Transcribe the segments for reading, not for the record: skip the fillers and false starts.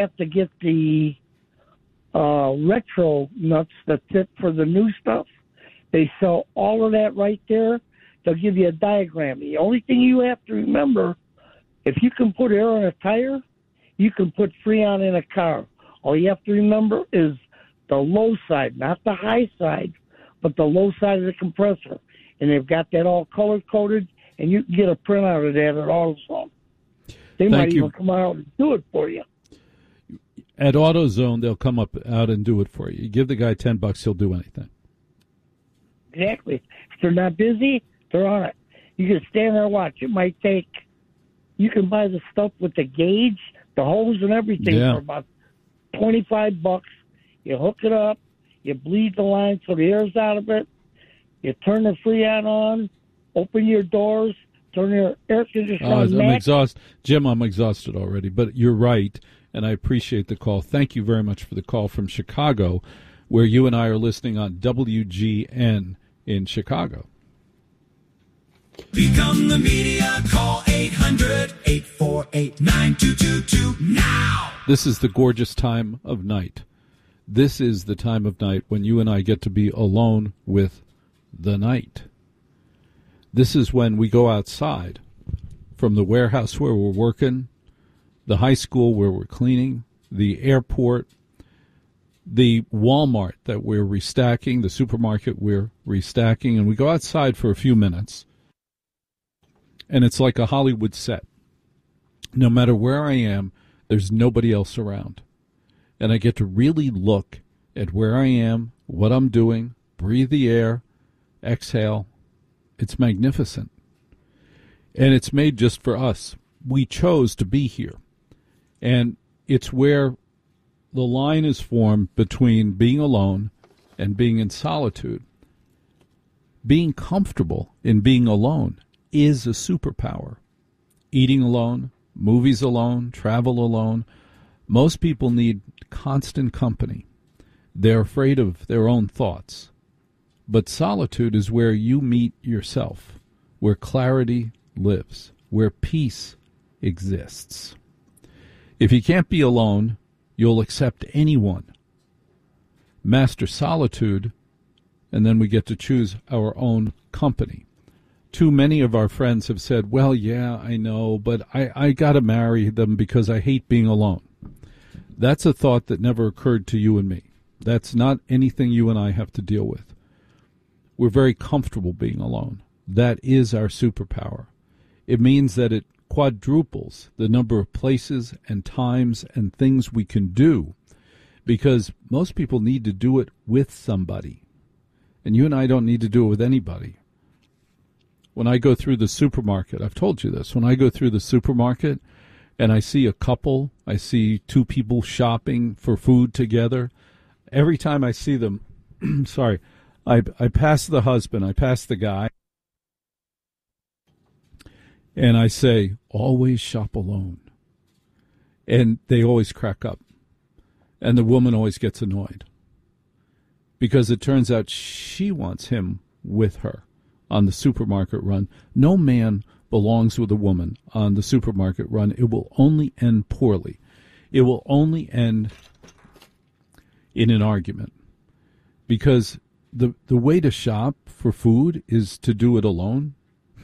have to get the retro nuts that fit for the new stuff. They sell all of that right there. They'll give you a diagram. The only thing you have to remember, if you can put air on a tire, you can put Freon in a car. All you have to remember is the low side, not the high side, but the low side of the compressor. And they've got that all color-coded, and you can get a printout of that at AutoZone. They might even come out and do it for you. At AutoZone, they'll come out and do it for you. You give the guy $10, he'll do anything. Exactly. If they're not busy, they're on it. You can stand there and watch. It might take, you can buy the stuff with the gauge, the hose and everything for about $25. You hook it up, you bleed the line so the air's out of it, you turn the Freon on, open your doors, turn your air conditioner on. Jim, I'm exhausted already, but you're right, and I appreciate the call. Thank you very much for the call from Chicago, where you and I are listening on WGN in Chicago. Become the media. Call 800-848-9222 now. This is the gorgeous time of night. This is the time of night when you and I get to be alone with the night. This is when we go outside from the warehouse where we're working, the high school where we're cleaning, the airport, the Walmart that we're restacking, the supermarket we're restacking, and we go outside for a few minutes. And it's like a Hollywood set. No matter where I am, there's nobody else around. And I get to really look at where I am, what I'm doing, breathe the air, exhale. It's magnificent. And it's made just for us. We chose to be here. And it's where the line is formed between being alone and being in solitude. Being comfortable in being alone is a superpower. Eating alone, movies alone, travel alone. Most people need constant company. They're afraid of their own thoughts. But solitude is where you meet yourself, where clarity lives, where peace exists. If you can't be alone, you'll accept anyone. Master solitude, and then we get to choose our own company. Too many of our friends have said, well, yeah, I know, but I got to marry them because I hate being alone. That's a thought that never occurred to you and me. That's not anything you and I have to deal with. We're very comfortable being alone. That is our superpower. It means that it quadruples the number of places and times and things we can do, because most people need to do it with somebody. And you and I don't need to do it with anybody. When I go through the supermarket, I've told you this, when I go through the supermarket and I see a couple, I see two people shopping for food together, every time I see them, I pass the husband, I pass the guy, and I say, always shop alone. And they always crack up. And the woman always gets annoyed. Because it turns out she wants him with her on the supermarket run. No man belongs with a woman on the supermarket run. It will only end poorly. It will only end in an argument. Because the way to shop for food is to do it alone.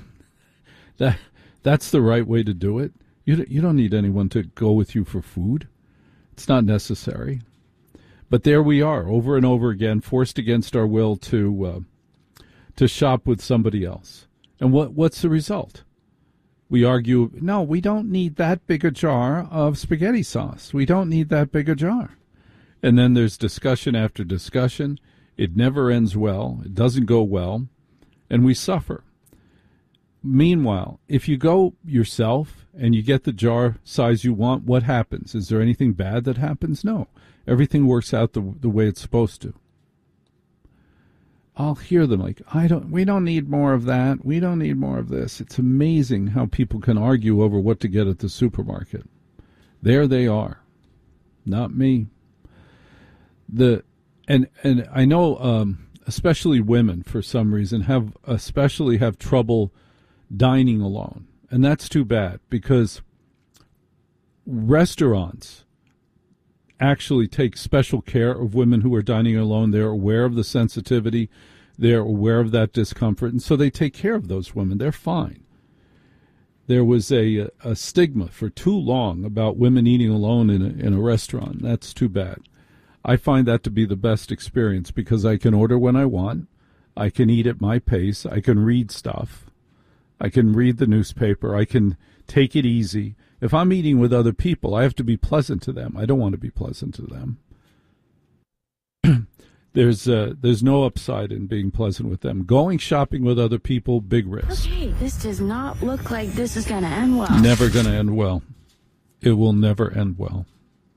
That's the right way to do it. You don't need anyone to go with you for food. It's not necessary. But there we are, over and over again, forced against our will to shop with somebody else. And what's the result? We argue, no, we don't need that big a jar of spaghetti sauce. We don't need that big a jar. And then there's discussion after discussion. It never ends well. It doesn't go well. And we suffer. Meanwhile, if you go yourself and you get the jar size you want, what happens? Is there anything bad that happens? No. Everything works out the way it's supposed to. I'll hear them like, we don't need more of that. We don't need more of this. It's amazing how people can argue over what to get at the supermarket. There they are. Not me. And I know especially women for some reason have trouble dining alone. And that's too bad, because restaurants actually take special care of women who are dining alone. They're aware of the sensitivity. They're aware of that discomfort, and so they take care of those women. They're fine. There was a stigma for too long about women eating alone in a restaurant. That's too bad. I find that to be the best experience because I can order when I want. I can eat at my pace. I can read stuff. I can read the newspaper. I can take it easy. If I'm eating with other people, I have to be pleasant to them. I don't want to be pleasant to them. There's no upside in being pleasant with them. Going shopping with other people, big risk. Okay, this does not look like this is going to end well. Never going to end well. It will never end well.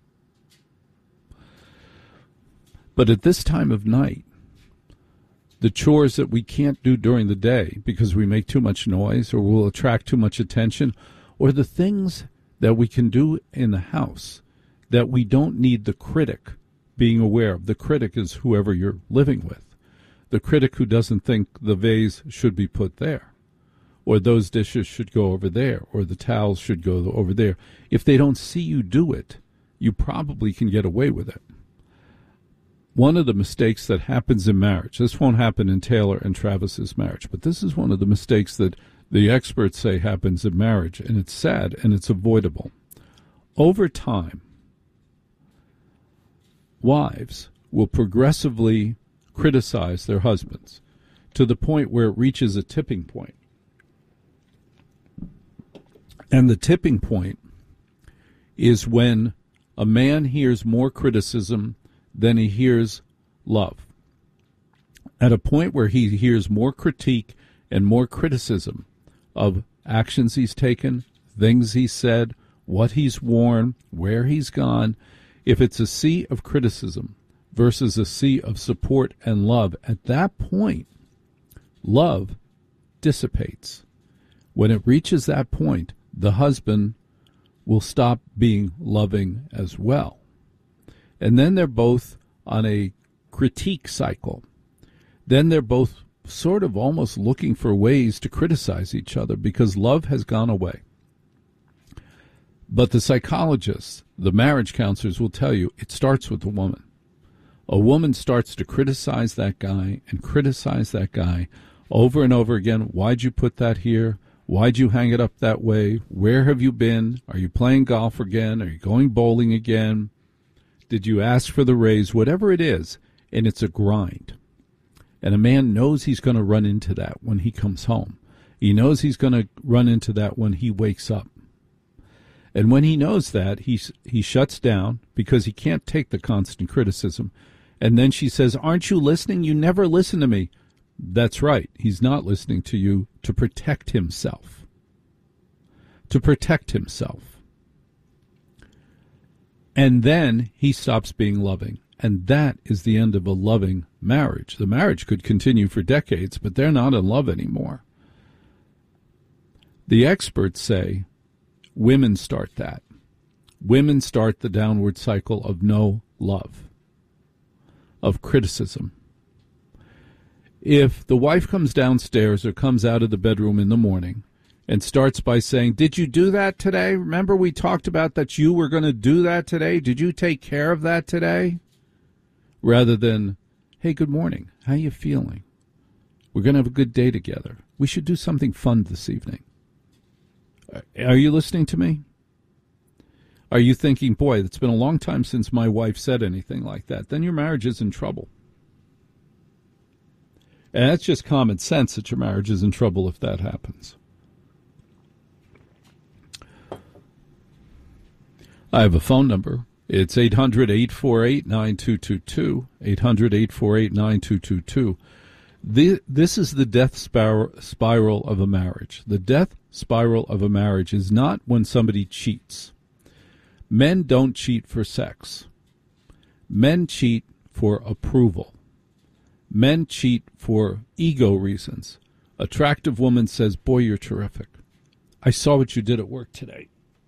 But at this time of night, the chores that we can't do during the day because we make too much noise or will attract too much attention, or the things that we can do in the house that we don't need the critic being aware of. The critic is whoever you're living with. The critic who doesn't think the vase should be put there, or those dishes should go over there, or the towels should go over there. If they don't see you do it, you probably can get away with it. One of the mistakes that happens in marriage, this won't happen in Taylor and Travis's marriage, but this is one of the mistakes that the experts say happens in marriage, and it's sad and it's avoidable. Over time, wives will progressively criticize their husbands to the point where it reaches a tipping point. And the tipping point is when a man hears more criticism than he hears love. At a point where he hears more critique and more criticism of actions he's taken, things he's said, what he's worn, where he's gone, if it's a sea of criticism versus a sea of support and love, at that point, love dissipates. When it reaches that point, the husband will stop being loving as well. And then they're both on a critique cycle. Then they're both sort of almost looking for ways to criticize each other because love has gone away. But the psychologists, the marriage counselors will tell you it starts with the woman. A woman starts to criticize that guy and criticize that guy over and over again. Why'd you put that here? Why'd you hang it up that way? Where have you been? Are you playing golf again? Are you going bowling again? Did you ask for the raise? Whatever it is, and it's a grind. And a man knows he's going to run into that when he comes home. He knows he's going to run into that when he wakes up. And when he knows that, he shuts down because he can't take the constant criticism. And then she says, aren't you listening? You never listen to me. That's right. He's not listening to you to protect himself. To protect himself. And then he stops being loving. And that is the end of a loving marriage. The marriage could continue for decades, but they're not in love anymore. The experts say women start that. Women start the downward cycle of no love, of criticism. If the wife comes downstairs or comes out of the bedroom in the morning and starts by saying, did you do that today? Remember we talked about that you were going to do that today? Did you take care of that today? Rather than, hey, good morning. How you feeling? We're going to have a good day together. We should do something fun this evening. Are you listening to me? Are you thinking, boy, it's been a long time since my wife said anything like that? Then your marriage is in trouble. And that's just common sense that your marriage is in trouble if that happens. I have a phone number. It's 800-848-9222, 800-848-9222. This is the death spiral of a marriage. The death spiral of a marriage is not when somebody cheats. Men don't cheat for sex. Men cheat for approval. Men cheat for ego reasons. Attractive woman says, boy, you're terrific. I saw what you did at work today.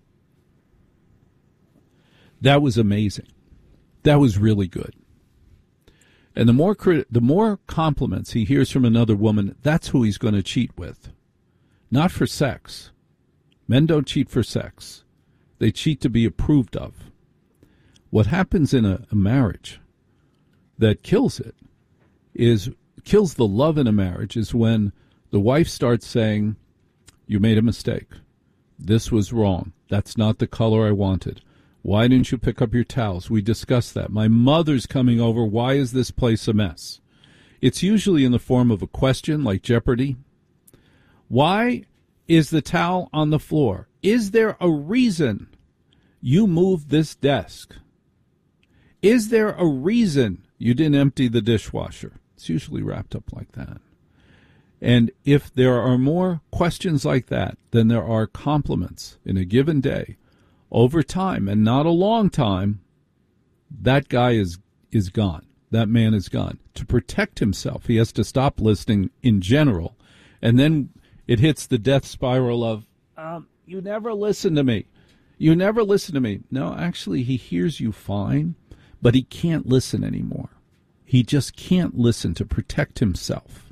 That was amazing. That was really good. And the more compliments he hears from another woman, that's who he's going to cheat with. Not for sex. Men don't cheat for sex. They cheat to be approved of. What happens in a marriage that kills the love in a marriage is when the wife starts saying, you made a mistake. This was wrong. That's not the color I wanted. Why didn't you pick up your towels? We discussed that. My mother's coming over. Why is this place a mess? It's usually in the form of a question, like Jeopardy. Why is the towel on the floor? Is there a reason you moved this desk? Is there a reason you didn't empty the dishwasher? It's usually wrapped up like that. And if there are more questions like that than there are compliments in a given day, over time, and not a long time, that guy is gone. That man is gone. To protect himself, he has to stop listening in general. And then it hits the death spiral of, you never listen to me. You never listen to me. No, actually, he hears you fine, but he can't listen anymore. He just can't listen to protect himself.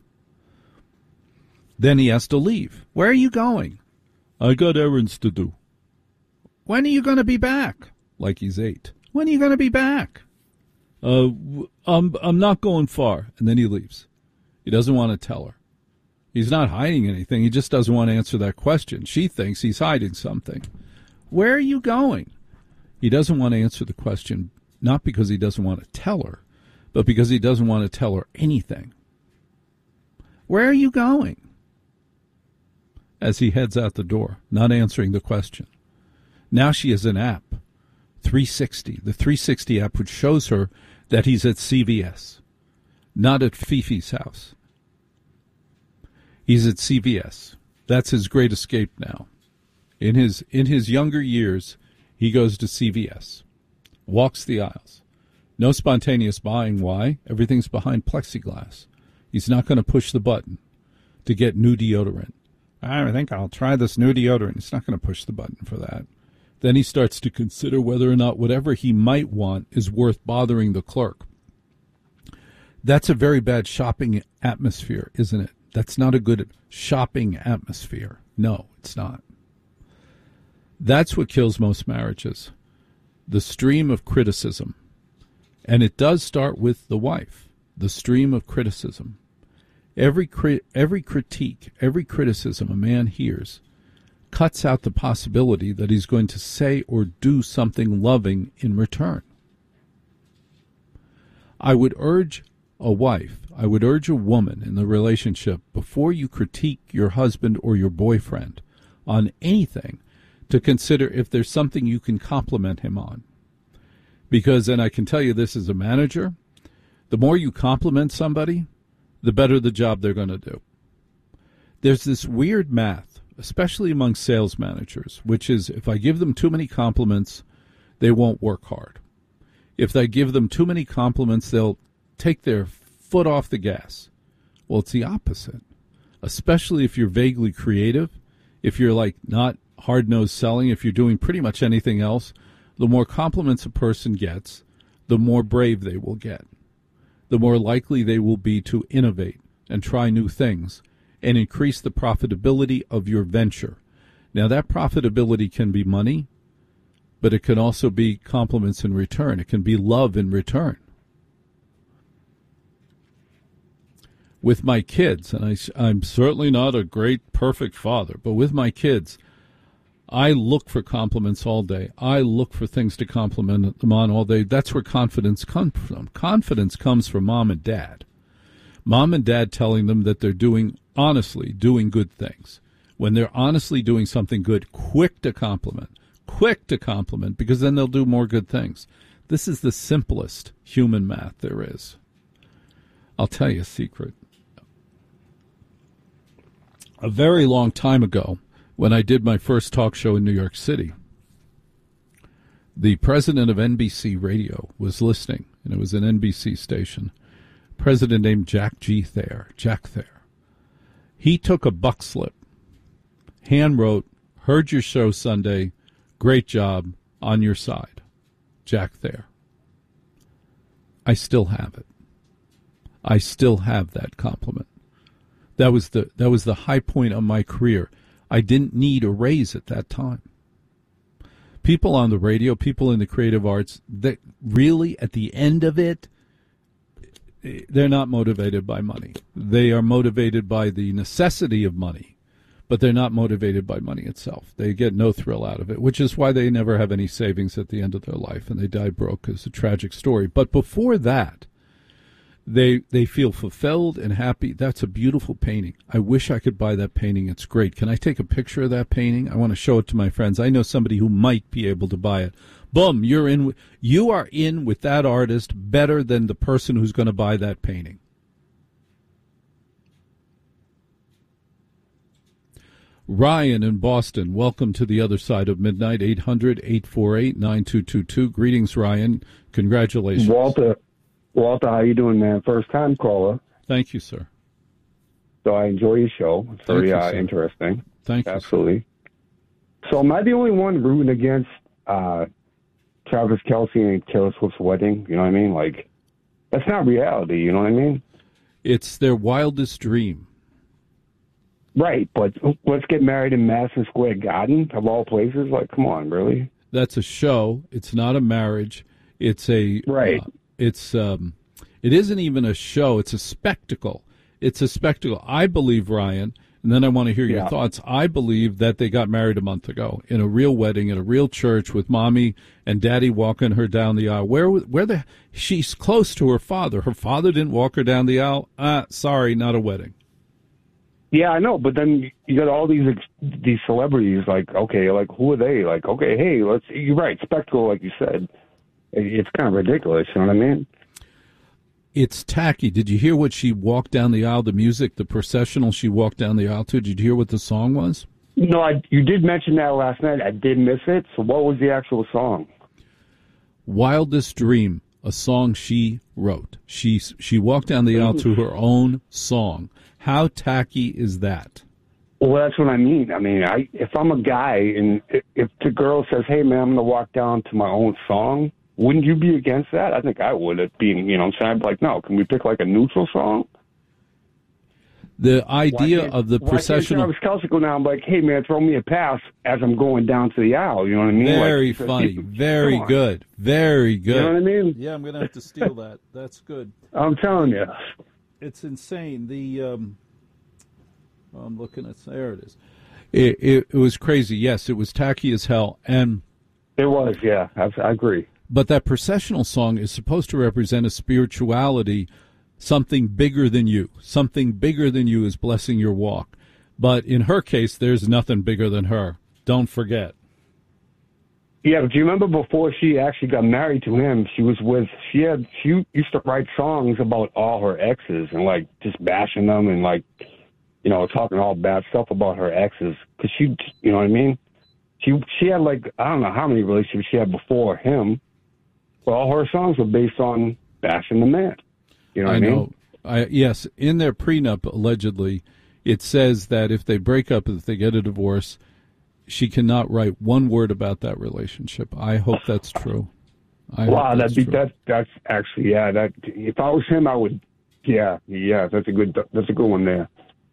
Then he has to leave. Where are you going? I got errands to do. When are you going to be back? Like he's 8. When are you going to be back? I'm not going far. And then he leaves. He doesn't want to tell her. He's not hiding anything. He just doesn't want to answer that question. She thinks he's hiding something. Where are you going? He doesn't want to answer the question, not because he doesn't want to tell her, but because he doesn't want to tell her anything. Where are you going? As he heads out the door, not answering the question. Now she has an app, 360, the 360 app, which shows her that he's at CVS, not at Fifi's house. He's at CVS. That's his great escape now. In his younger years, he goes to CVS, walks the aisles. No spontaneous buying. Why? Everything's behind plexiglass. He's not going to push the button to get new deodorant. I think I'll try this new deodorant. He's not going to push the button for that. Then he starts to consider whether or not whatever he might want is worth bothering the clerk. That's a very bad shopping atmosphere, isn't it? That's not a good shopping atmosphere. No, it's not. That's what kills most marriages, the stream of criticism. And it does start with the wife, the stream of criticism. Every critique, every criticism a man hears cuts out the possibility that he's going to say or do something loving in return. I would urge a wife, I would urge a woman in the relationship, before you critique your husband or your boyfriend on anything, to consider if there's something you can compliment him on. Because, and I can tell you this as a manager, the more you compliment somebody, the better the job they're going to do. There's this weird math, especially among sales managers, which is if I give them too many compliments, they won't work hard. If I give them too many compliments, they'll take their foot off the gas. Well, it's the opposite, especially if you're vaguely creative, if you're like not hard-nosed selling, if you're doing pretty much anything else. The more compliments a person gets, the more brave they will get, the more likely they will be to innovate and try new things and increase the profitability of your venture. Now, that profitability can be money, but it can also be compliments in return. It can be love in return. With my kids, and I'm certainly not a great, perfect father, but with my kids, I look for compliments all day. I look for things to compliment them on all day. That's where confidence comes from. Confidence comes from mom and dad. Mom and dad telling them that they're honestly doing good things. When they're honestly doing something good, quick to compliment, because then they'll do more good things. This is the simplest human math there is. I'll tell you a secret. A very long time ago, when I did my first talk show in New York City, the president of NBC Radio was listening, and it was an NBC station. A president named Jack Thayer. He took a buck slip, hand wrote, "Heard your show Sunday, great job, on your side, Jack Thayer." I still have it. I still have that compliment. That was the high point of my career. I didn't need a raise at that time. People on the radio, people in the creative arts, that really, at the end of it, they're not motivated by money. They are motivated by the necessity of money, but they're not motivated by money itself. They get no thrill out of it, which is why they never have any savings at the end of their life, and they die broke. It's a tragic story. But before that, they feel fulfilled and happy. That's a beautiful painting. I wish I could buy that painting. It's great. Can I take a picture of that painting? I want to show it to my friends. I know somebody who might be able to buy it. Boom, you are in with that artist better than the person who's going to buy that painting. Ryan in Boston, welcome to the other side of midnight, 800-848-9222. Greetings, Ryan. Congratulations. Walter, how you doing, man? First-time caller. Thank you, sir. So I enjoy your show. It's very Thank interesting. you. Absolutely. So am I the only one rooting against Travis Kelce and Taylor Swift's wedding? You know what I mean? Like, that's not reality. You know what I mean? It's their wildest dream. Right, but let's get married in Madison Square Garden, of all places. Like, come on, really? That's a show. It's not a marriage. It's a right. It isn't even a show. It's a spectacle. It's a spectacle. I believe, Ryan, and then I want to hear your thoughts. I believe that they got married a month ago in a real wedding at a real church with mommy and daddy walking her down the aisle. She's close to her father. Her father didn't walk her down the aisle. Sorry, not a wedding. Yeah, I know, but then you got all these celebrities. Like, okay, like who are they? Like, okay, hey, you're right, spectacle, like you said. It's kind of ridiculous. You know what I mean? It's tacky. Did you hear what she walked down the aisle? The music, the processional she walked down the aisle to. Did you hear what the song was? No, you did mention that last night. I did miss it. So what was the actual song? Wildest Dream, a song she wrote. She walked down the aisle to her own song. How tacky is that? Well, that's what I mean. I mean, if I'm a guy and if the girl says, hey, man, I'm going to walk down to my own song, wouldn't you be against that? I think I would. It being, you know what I'm saying? I'd be like, no, can we pick like a neutral song? The idea of the processional. Why can't Travis Kelce go down and be like, hey, man, throw me a pass as I'm going down to the aisle? You know what I mean? Very funny. Very good. Very good. You know what I mean? Yeah, I'm going to have to steal that. That's good. I'm telling you. It's insane. I'm looking at, there it is. It was crazy. Yes, it was tacky as hell. And it was, yeah. I agree. But that processional song is supposed to represent a spirituality, something bigger than you. Something bigger than you is blessing your walk. But in her case, there's nothing bigger than her. Don't forget. Yeah, but do you remember before she actually got married to him, she used to write songs about all her exes and like just bashing them and like, you know, talking all bad stuff about her exes. Cause you know what I mean? She had like, I don't know how many relationships she had before him, but all her songs were based on bashing the man. You know what I mean? Yes, in their prenup, allegedly, it says that if they break up, if they get a divorce, she cannot write one word about that relationship. I hope that's true. Wow, that's actually, yeah. That if I was him, I would, yeah. That's a good one there.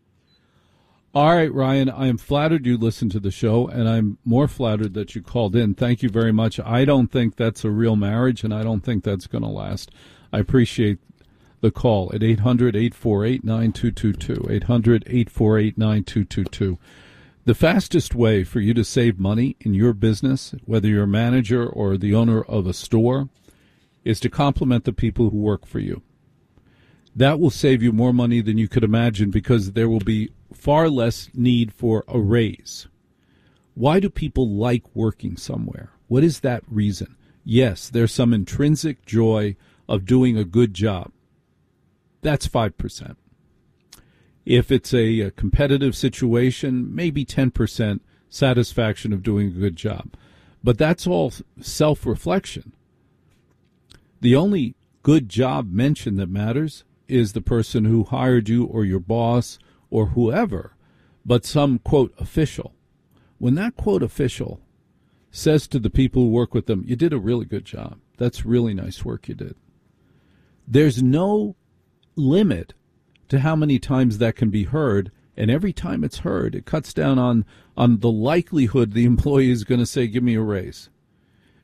All right, Ryan, I am flattered you listened to the show, and I'm more flattered that you called in. Thank you very much. I don't think that's a real marriage, and I don't think that's going to last. I appreciate the call at 800-848-9222, 800-848-9222. The fastest way for you to save money in your business, whether you're a manager or the owner of a store, is to compliment the people who work for you. That will save you more money than you could imagine because there will be far less need for a raise. Why do people like working somewhere? What is that reason? Yes, there's some intrinsic joy of doing a good job. That's 5%. If it's a competitive situation, maybe 10% satisfaction of doing a good job. But that's all self-reflection. The only good job mention that matters is the person who hired you or your boss or whoever, but some, quote, official. When that, quote, official says to the people who work with them, you did a really good job. That's really nice work you did. There's no limit to how many times that can be heard, and every time it's heard, it cuts down on the likelihood the employee is going to say, give me a raise.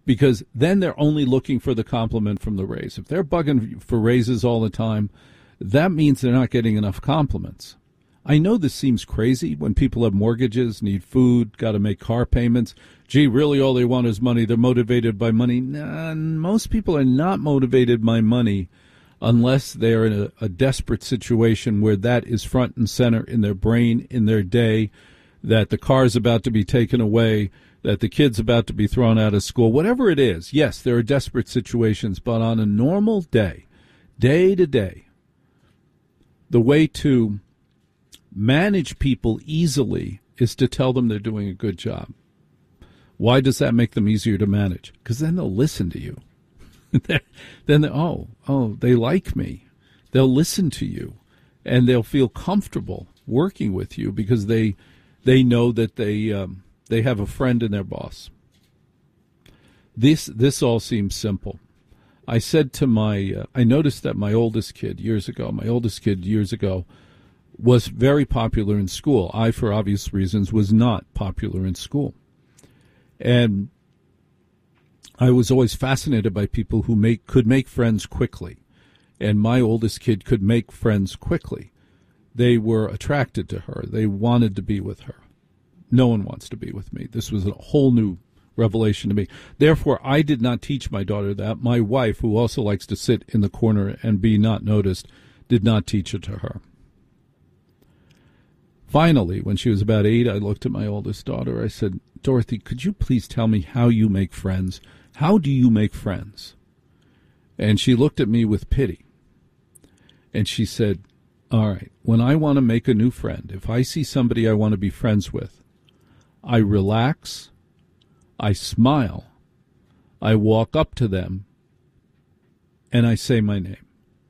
because then they're only looking for the compliment from the raise. If they're bugging for raises all the time, that means they're not getting enough compliments. I know this seems crazy when people have mortgages, need food, got to make car payments. Gee, really all they want is money. They're motivated by money. Nah, most people are not motivated by money unless they're in a desperate situation where that is front and center in their brain, in their day, that the car's about to be taken away, that the kid's about to be thrown out of school, whatever it is. Yes, there are desperate situations, but on a normal day, day to day, the way to manage people easily is to tell them they're doing a good job. Why does that make them easier to manage? Because then they'll listen to you. Then they like me. They'll listen to you, and they'll feel comfortable working with you because they know that they have a friend in their boss. This all seems simple. I said to I noticed that my oldest kid years ago was very popular in school. I, for obvious reasons, was not popular in school. And I was always fascinated by people who could make friends quickly. And my oldest kid could make friends quickly. They were attracted to her. They wanted to be with her. No one wants to be with me. This was a whole new revelation to me. Therefore, I did not teach my daughter that. My wife, who also likes to sit in the corner and be not noticed, did not teach it to her. Finally, when she was about 8, I looked at my oldest daughter. I said, Dorothy, could you please tell me how you make friends? How do you make friends? And she looked at me with pity. And she said, all right, when I want to make a new friend, if I see somebody I want to be friends with, I relax, I smile, I walk up to them, and I say my name.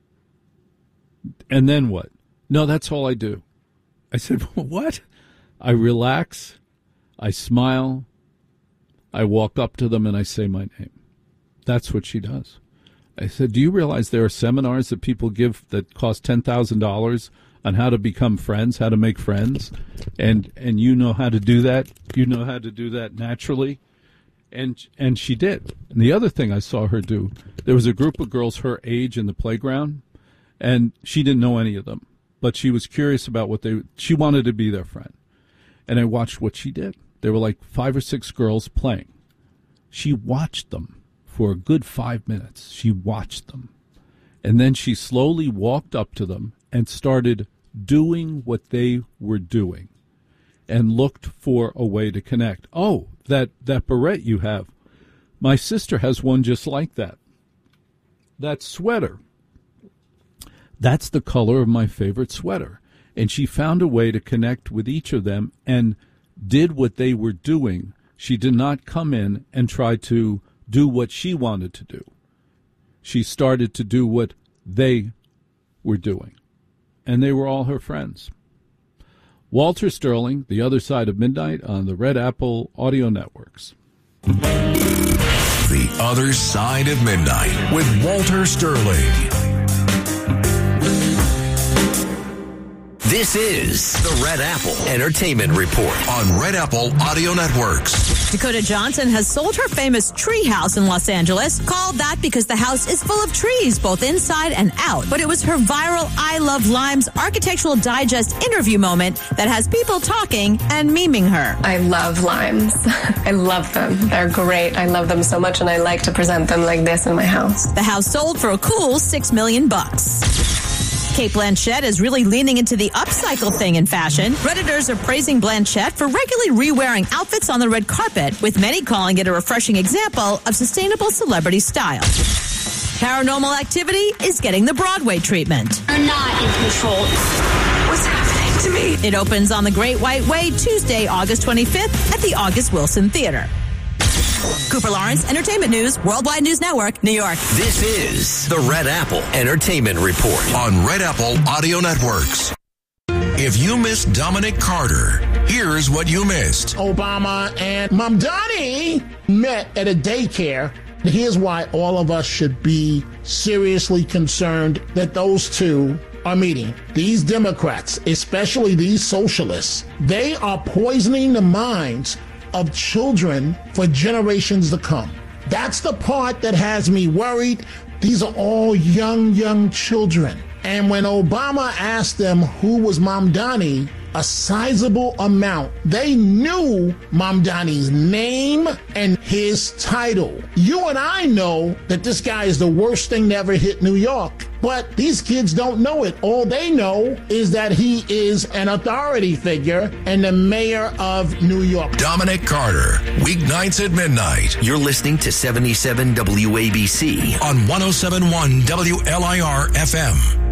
And then what? No, that's all I do. I said, what? I relax, I smile, I walk up to them, and I say my name. That's what she does. I said, do you realize there are seminars that people give that cost $10,000 on how to become friends, how to make friends? And you know how to do that? You know how to do that naturally? And she did. And the other thing I saw her do, there was a group of girls her age in the playground, and she didn't know any of them. But she was curious about she wanted to be their friend. And I watched what she did. There were like 5 or 6 girls playing. She watched them for a good 5 minutes. She watched them. And then she slowly walked up to them and started doing what they were doing and looked for a way to connect. Oh, that beret you have. My sister has one just like that. That sweater. That's the color of my favorite sweater. And she found a way to connect with each of them and did what they were doing. She did not come in and try to do what she wanted to do. She started to do what they were doing. And they were all her friends. Walter Sterling, The Other Side of Midnight on the Red Apple Audio Networks. The Other Side of Midnight with Walter Sterling. This is the Red Apple Entertainment Report on Red Apple Audio Networks. Dakota Johnson has sold her famous tree house in Los Angeles, called that because the house is full of trees, both inside and out. But it was her viral I Love Limes Architectural Digest interview moment that has people talking and memeing her. I love limes. I love them. They're great. I love them so much, and I like to present them like this in my house. The house sold for a cool $6 million. Cate Blanchett is really leaning into the upcycle thing in fashion. Redditors are praising Blanchett for regularly re-wearing outfits on the red carpet, with many calling it a refreshing example of sustainable celebrity style. Paranormal Activity is getting the Broadway treatment. You're not in control. What's happening to me? It opens on the Great White Way Tuesday, August 25th at the August Wilson Theater. Cooper Lawrence, Entertainment News, Worldwide News Network, New York. This is the Red Apple Entertainment Report on Red Apple Audio Networks. If you missed Dominic Carter, here's what you missed. Obama and Mamdani met at a daycare. Here's why all of us should be seriously concerned that those two are meeting. These Democrats, especially these socialists, they are poisoning the minds of children for generations to come. That's the part that has me worried. These are all young children. And when Obama asked them who was Mamdani, a sizable amount, they knew Mamdani's name and his title. You and I know that this guy is the worst thing to ever hit New York. But these kids don't know it. All they know is that he is an authority figure and the mayor of New York. Dominic Carter, weeknights at midnight. You're listening to 77 WABC on 107.1 WLIR FM.